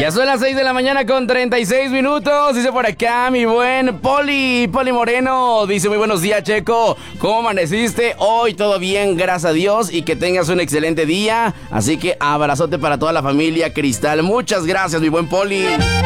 Ya son las 6 de la mañana con 36 minutos. Dice por acá mi buen Poli Moreno. Dice muy buenos días, Checo. ¿Cómo amaneciste? Hoy todo bien, gracias a Dios. Y que tengas un excelente día. Así que abrazote para toda la familia Cristal. Muchas gracias, mi buen Poli.